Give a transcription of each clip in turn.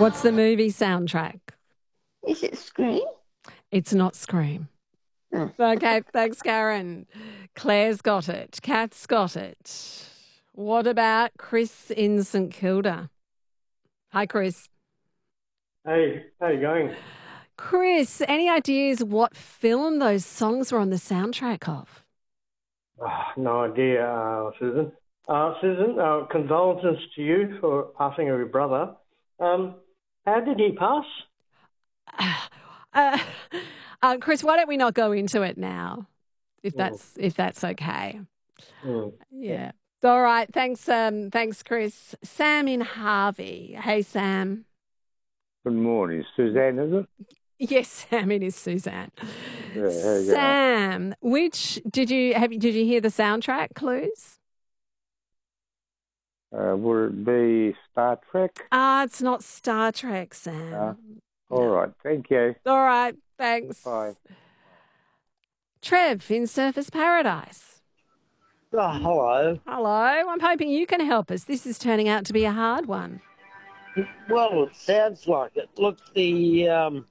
What's the movie soundtrack? Is it Scream? It's not Scream. Oh. Okay, thanks, Karen. Claire's got it. Kat's got it. What about Chris in St Kilda? Hi, Chris. Hey, how you going? Chris, any ideas what film those songs were on the soundtrack of? No idea, Susan. Susan, condolences to you for passing of your brother. How did he pass? Chris, why don't we not go into it now, if that's okay? Yeah. All right. Thanks, Chris. Sam in Harvey. Hey, Sam. Good morning. Suzanne, is it? Yes, Sam, it is Suzanne. Yeah, Sam, did you hear the soundtrack clues? Would it be Star Trek? It's not Star Trek, Sam. All right. Thank you. All right. Thanks. Bye. Trev in Surfers Paradise. Oh, hello. Hello. I'm hoping you can help us. This is turning out to be a hard one. Well, it sounds like it. Look, the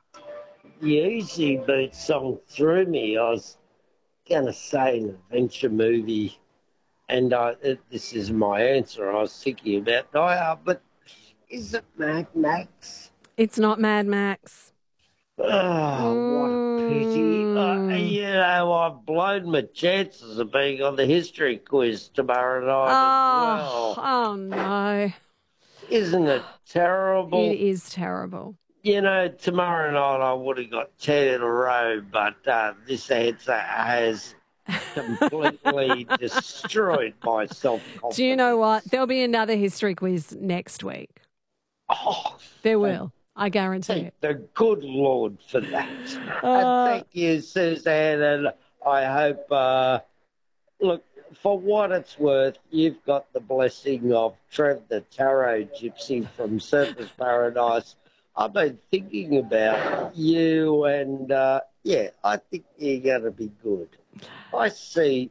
Easy Beat song threw me. I was going to say an adventure movie, and this is my answer. I was thinking about Die Hard, but is it Mad Max? It's not Mad Max. Oh, what a pity. I've blown my chances of being on the history quiz tomorrow night as well. Oh, no. Isn't it terrible? It is terrible. Tomorrow night I would have got 10 in a row, but this answer has completely destroyed my self-confidence. Do you know what? There'll be another history quiz next week. Oh, there will. I guarantee it. Thank the good Lord for that. And thank you, Suzanne, and I hope, look, for what it's worth, you've got the blessing of Trev the Tarot Gypsy from Surfers Paradise. I've been thinking about you, and, I think you're going to be good. I see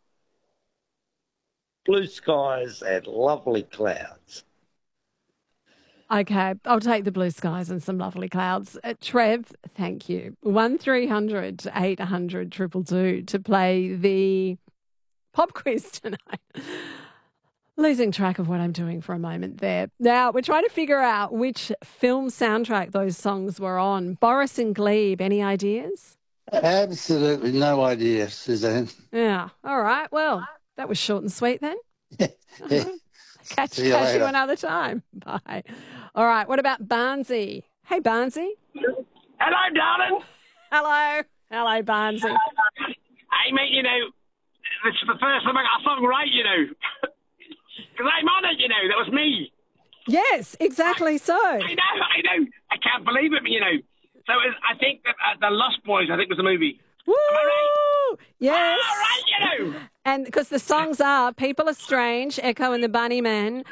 blue skies and lovely clouds. Okay, I'll take the blue skies and some lovely clouds. Trev, thank you. 1300 800 222 to play the pop quiz tonight. Losing track of what I'm doing for a moment there. Now, we're trying to figure out which film soundtrack those songs were on. Boris and Glebe, any ideas? Absolutely no idea, Suzanne. Yeah, all right. Well, that was short and sweet then. Yeah. Catch you another time. Bye. All right, what about Barnsey? Hey, Barnsey. Hello, darling. Hello, Barnsey. Hey, mate, this is the first time I got a song right, Because I'm on it, that was me. Yes, exactly so. I know. I can't believe it, So I think that The Lost Boys, was the movie. Woo! Am I right? Yes. All right, And because the songs are People Are Strange, Echo and the Bunnymen,